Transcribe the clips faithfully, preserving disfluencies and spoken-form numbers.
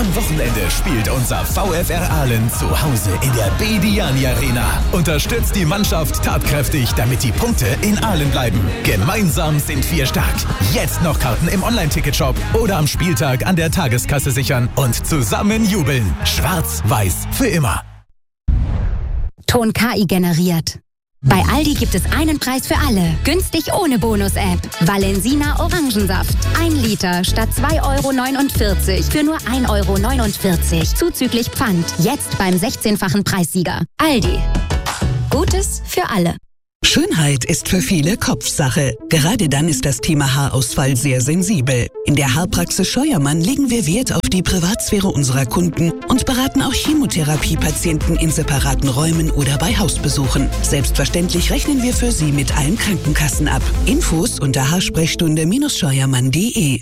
Am Wochenende spielt unser VfR Aalen zu Hause in der Bediani Arena. Unterstützt die Mannschaft tatkräftig, damit die Punkte in Aalen bleiben. Gemeinsam sind wir stark. Jetzt noch Karten im Online-Ticketshop oder am Spieltag an der Tageskasse sichern und zusammen jubeln. Schwarz-Weiß für immer. Ton K I generiert. Bei Aldi gibt es einen Preis für alle. Günstig ohne Bonus-App. Valensina Orangensaft. Ein Liter statt zwei Euro neunundvierzig für nur ein Euro neunundvierzig. Zuzüglich Pfand. Jetzt beim sechzehnfachen Preissieger. Aldi. Gutes für alle. Schönheit ist für viele Kopfsache. Gerade dann ist das Thema Haarausfall sehr sensibel. In der Haarpraxis Scheuermann legen wir Wert auf die Privatsphäre unserer Kunden und beraten auch Chemotherapiepatienten in separaten Räumen oder bei Hausbesuchen. Selbstverständlich rechnen wir für Sie mit allen Krankenkassen ab. Infos unter haarsprechstunde Scheuermann punkt de.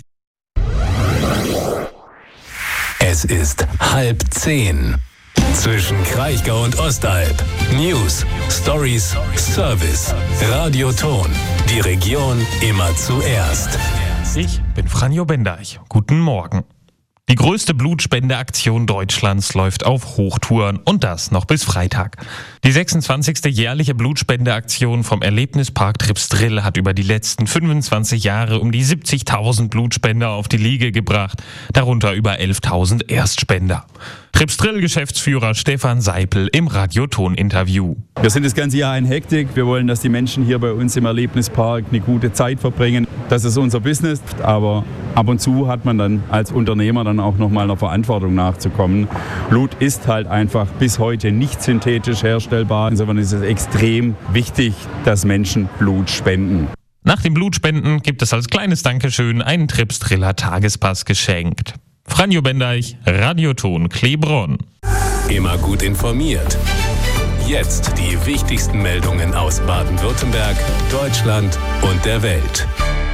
Es ist halb zehn. Zwischen Kraichgau und Ostalb. News, Stories, Service. Radio Ton. Die Region immer zuerst. Ich bin Franjo Bendeich. Guten Morgen. Die größte Blutspendeaktion Deutschlands läuft auf Hochtouren und das noch bis Freitag. Die sechsundzwanzigste jährliche Blutspendeaktion vom Erlebnispark Tripsdrill hat über die letzten fünfundzwanzig Jahre um die siebzigtausend Blutspender auf die Liege gebracht, darunter über elftausend Erstspender. Tripsdrill-Geschäftsführer Stefan Seipel im Radio-Ton-Interview. Wir sind das ganze Jahr in Hektik. Wir wollen, dass die Menschen hier bei uns im Erlebnispark eine gute Zeit verbringen. Das ist unser Business, aber ab und zu hat man dann als Unternehmer dann auch nochmal einer Verantwortung nachzukommen. Blut ist halt einfach bis heute nicht synthetisch herstellbar. Insofern ist es extrem wichtig, dass Menschen Blut spenden. Nach dem Blutspenden gibt es als kleines Dankeschön einen Tripsdriller Tagespass geschenkt. Franjo Bendeich, Radioton Klebronn. Immer gut informiert. Jetzt die wichtigsten Meldungen aus Baden-Württemberg, Deutschland und der Welt.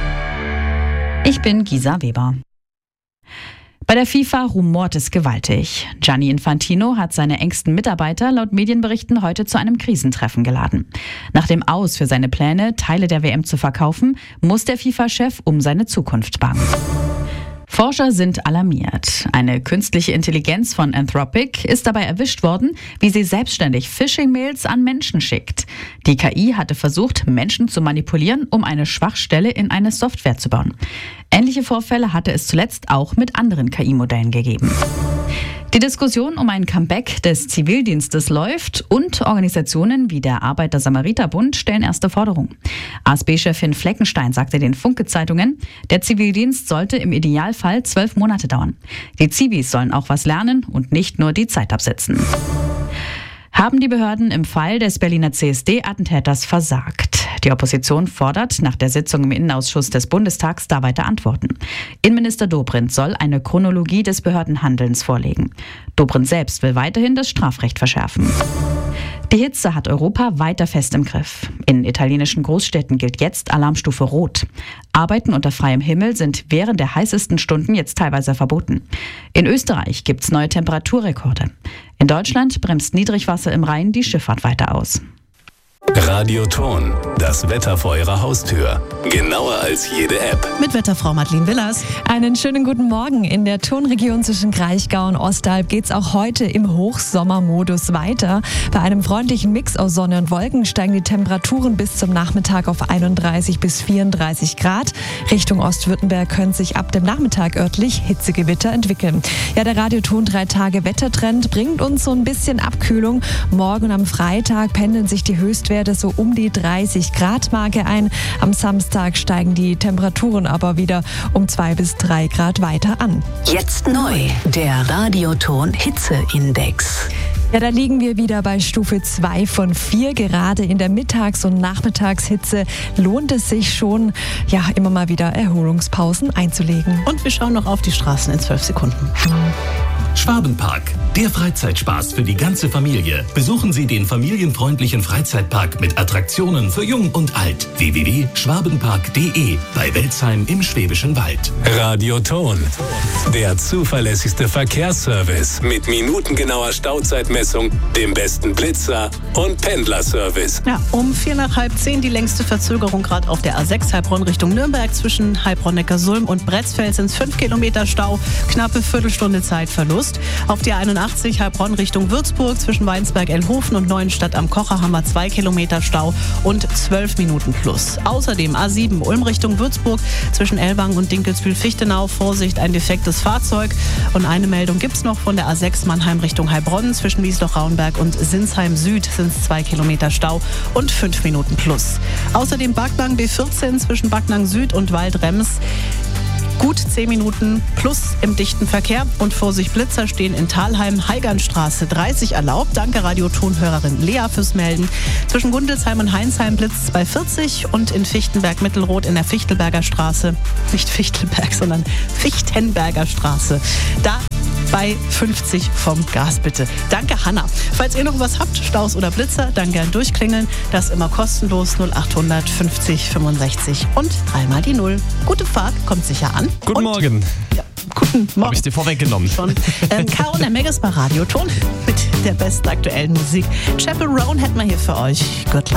Ich bin Gisa Weber. Bei der FIFA rumort es gewaltig. Gianni Infantino hat seine engsten Mitarbeiter laut Medienberichten heute zu einem Krisentreffen geladen. Nach dem Aus für seine Pläne, Teile der W M zu verkaufen, muss der FIFA-Chef um seine Zukunft bangen. Forscher sind alarmiert. Eine künstliche Intelligenz von Anthropic ist dabei erwischt worden, wie sie selbstständig Phishing-Mails an Menschen schickt. Die K I hatte versucht, Menschen zu manipulieren, um eine Schwachstelle in eine Software zu bauen. Ähnliche Vorfälle hatte es zuletzt auch mit anderen K I-Modellen gegeben. Die Diskussion um ein Comeback des Zivildienstes läuft und Organisationen wie der Arbeiter-Samariter-Bund stellen erste Forderungen. A S B-Chefin Fleckenstein sagte den Funke-Zeitungen, der Zivildienst sollte im Idealfall zwölf Monate dauern. Die Zivis sollen auch was lernen und nicht nur die Zeit absitzen. Haben die Behörden im Fall des Berliner C S D-Attentäters versagt? Die Opposition fordert nach der Sitzung im Innenausschuss des Bundestags da weiter Antworten. Innenminister Dobrindt soll eine Chronologie des Behördenhandelns vorlegen. Dobrindt selbst will weiterhin das Strafrecht verschärfen. Die Hitze hat Europa weiter fest im Griff. In italienischen Großstädten gilt jetzt Alarmstufe Rot. Arbeiten unter freiem Himmel sind während der heißesten Stunden jetzt teilweise verboten. In Österreich gibt's neue Temperaturrekorde. In Deutschland bremst Niedrigwasser im Rhein die Schifffahrt weiter aus. Radio Ton, das Wetter vor Ihrer Haustür. Genauer als jede App. Mit Wetterfrau Madeleine Willers. Einen schönen guten Morgen. In der Tonregion zwischen Kraichgau und Ostalb geht's auch heute im Hochsommermodus weiter. Bei einem freundlichen Mix aus Sonne und Wolken steigen die Temperaturen bis zum Nachmittag auf einunddreißig bis vierunddreißig Grad. Richtung Ostwürttemberg können sich ab dem Nachmittag örtlich Hitzegewitter entwickeln. Ja, der Radioton drei Tage Wettertrend bringt uns so ein bisschen Abkühlung. Morgen und am Freitag pendeln sich die Höchstwerte so um die dreißig Grad Marke ein. Am Samstag steigen die Temperaturen aber wieder um zwei bis drei Grad weiter an. Jetzt neu, der Radioton Hitzeindex. Ja, da liegen wir wieder bei Stufe zwei von vier. Gerade in der Mittags- und Nachmittagshitze lohnt es sich schon, ja, immer mal wieder Erholungspausen einzulegen. Und wir schauen noch auf die Straßen in zwölf Sekunden. Schwabenpark, der Freizeitspaß für die ganze Familie. Besuchen Sie den familienfreundlichen Freizeitpark mit Attraktionen für Jung und Alt. w w w punkt schwabenpark punkt de bei Welzheim im Schwäbischen Wald. Radio Ton, der zuverlässigste Verkehrsservice mit minutengenauer Stauzeitmessung, dem besten Blitzer und Pendlerservice. Ja, um vier nach halb zehn die längste Verzögerung gerade auf der A sechs Heilbronn Richtung Nürnberg. Zwischen Heilbronn-Neckarsulm und Bretzfeld sind es fünf Kilometer Stau, knappe Viertelstunde Zeitverlust. Verlust. Auf die einundachtzig Heilbronn Richtung Würzburg zwischen Weinsberg-Elhofen und Neuenstadt am Kocher haben wir zwei Kilometer Stau und zwölf Minuten plus. Außerdem A sieben Ulm Richtung Würzburg zwischen Elbang und Dinkelsbühl-Fichtenau. Vorsicht, ein defektes Fahrzeug. Und eine Meldung gibt es noch von der A sechs Mannheim Richtung Heilbronn. Zwischen Wiesloch-Raunberg und Sinsheim Süd sind es zwei Kilometer Stau und fünf Minuten plus. Außerdem Backnang B vierzehn zwischen Backnang Süd und Waldrems. Gut zehn Minuten plus im dichten Verkehr. Und Vorsicht, Blitzer stehen in Thalheim, Heigernstraße dreißig erlaubt. Danke Radiotonhörerin Lea fürs Melden. Zwischen Gundelsheim und Heinsheim Blitz zwei vierzig und in Fichtenberg-Mittelrot in der Fichtelberger Straße, nicht Fichtelberg, sondern Fichtenberger Straße. Da bei fünfzig vom Gas bitte. Danke, Hanna. Falls ihr noch was habt, Staus oder Blitzer, dann gern durchklingeln. Das immer kostenlos null achthundert fünfzig fünfundsechzig und dreimal die Null. Gute Fahrt, kommt sicher an. Guten und, Morgen. Ja, guten Morgen. Habe ich dir vorweggenommen. Schon. Ähm, Caro und der Megas bei Radioton mit der besten aktuellen Musik. Chapel Roan hätten wir hier für euch. Good luck.